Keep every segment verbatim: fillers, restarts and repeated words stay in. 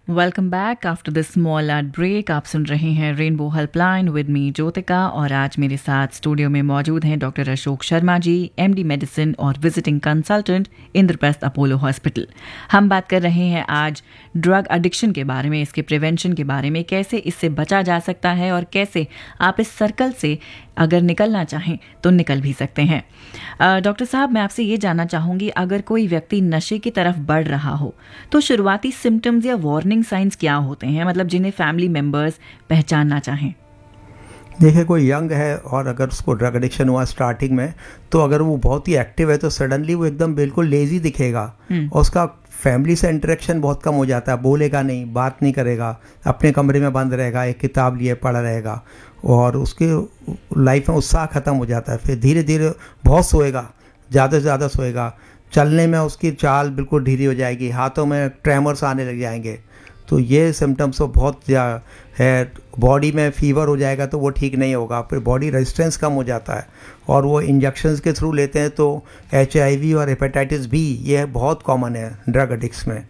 Welcome back after this small add break. आप सुन रहे हैं rainbow helpline with me Jyotika और आज मेरे साथ स्टूडियो में मौजूद हैं doctor Ashok Sharma ji, MD medicine और visiting consultant Indraprastha Apollo hospital. हम बात कर रहे हैं आज ड्रग एडिक्शन के बारे में, इसके प्रिवेंशन के बारे में, कैसे इससे बचा जा सकता है और कैसे आप इस सर्कल से अगर निकलना चाहें तो निकल भी सकते हैं। डॉक्टर साहब, मैं आपसे ये जानना चाहूँगी, अगर कोई व्यक्ति नशे की तरफ बढ़ रहा हो तो शुरुआती सिम्टम्स या वार्निंग साइंस क्या होते हैं, मतलब जिन्हें फैमिली मेंबर्स पहचानना चाहें? देखिए, कोई यंग है और अगर उसको ड्रग एडिक्शन हुआ स्टार्टिंग में, तो अगर वो बहुत ही एक्टिव है तो सडनली वो एकदम बिल्कुल लेजी दिखेगा और उसका फैमिली से इंटरेक्शन बहुत कम हो जाता है। बोलेगा नहीं, बात नहीं करेगा, अपने कमरे में बंद रहेगा, एक किताब लिए पढ़ा रहेगा और उसके लाइफ में उत्साह ख़त्म हो जाता है। फिर धीरे धीरे बहुत सोएगा, ज़्यादा से ज़्यादा सोएगा, चलने में उसकी चाल बिल्कुल ढीली हो जाएगी, हाथों में ट्रेमर्स आने लग जाएंगे। तो ये सिम्टम्स तो बहुत है। बॉडी में फीवर हो जाएगा तो वो ठीक नहीं होगा, फिर बॉडी रेजिस्टेंस कम हो जाता है और वो इंजेक्शंस के थ्रू लेते हैं। तो एच आई वी और हेपेटाइटिस बी ये बहुत कॉमन है ड्रग एडिक्ट्स में।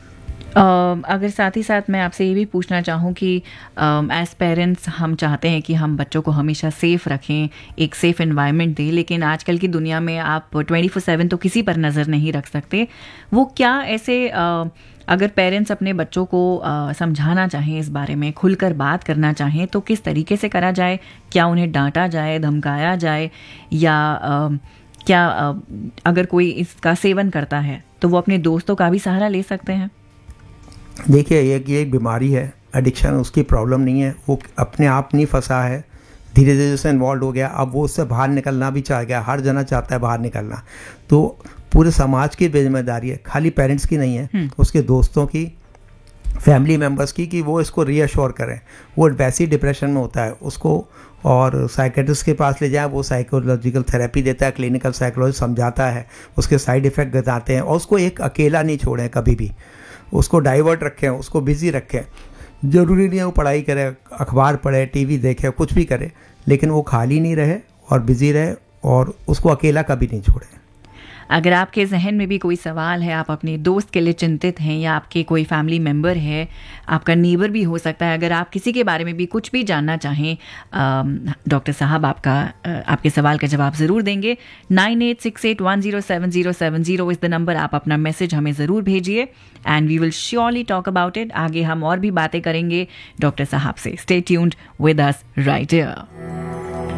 Uh, अगर साथ ही साथ मैं आपसे ये भी पूछना चाहूँ कि एज पेरेंट्स हम चाहते हैं कि हम बच्चों को हमेशा सेफ़ रखें, एक सेफ़ एनवायरनमेंट दें, लेकिन आजकल की दुनिया में आप ट्वेंटी फोर सेवन तो किसी पर नज़र नहीं रख सकते। वो क्या ऐसे uh, अगर पेरेंट्स अपने बच्चों को uh, समझाना चाहें, इस बारे में खुलकर बात करना चाहें, तो किस तरीके से करा जाए? क्या उन्हें डांटा जाए, धमकाया जाए, या uh, क्या uh, अगर कोई इसका सेवन करता है तो वो अपने दोस्तों का भी सहारा ले सकते हैं? देखिए, ये ये एक बीमारी है, एडिक्शन उसकी प्रॉब्लम नहीं है। वो अपने आप नहीं फंसा है, धीरे धीरे उससे इन्वॉल्व हो गया, अब वो उससे बाहर निकलना भी चाह गया। हर जना चाहता है बाहर निकलना। तो पूरे समाज की जिम्मेदारी है, खाली पेरेंट्स की नहीं है, उसके दोस्तों की, फैमिली मेम्बर्स की, कि वो इसको रीअश्योर करें। वो वैसे ही डिप्रेशन में होता है, उसको और साइकेट्रिस्ट के पास ले जाए, वो साइकोलॉजिकल थेरेपी देता है, क्लिनिकल साइकोलॉजी समझाता है, उसके साइड इफ़ेक्ट बताते हैं और उसको एक अकेला नहीं छोड़ें कभी भी। उसको डाइवर्ट रखें, उसको बिज़ी रखें। ज़रूरी नहीं है वो पढ़ाई करे, अखबार पढ़े, टीवी देखे, कुछ भी करे, लेकिन वो खाली नहीं रहे और बिज़ी रहे और उसको अकेला कभी नहीं छोड़े। अगर आपके जहन में भी कोई सवाल है, आप अपने दोस्त के लिए चिंतित हैं या आपके कोई फैमिली मेम्बर है, आपका नीबर भी हो सकता है, अगर आप किसी के बारे में भी कुछ भी जानना चाहें, डॉक्टर साहब आपका आपके सवाल का जवाब ज़रूर देंगे। Nine eight six eight one zero seven zero seven zero is the number. आप अपना मैसेज हमें ज़रूर भेजिए and we will surely talk about it. आगे हम और भी बातें करेंगे डॉक्टर साहब से। Stay tuned with us right here.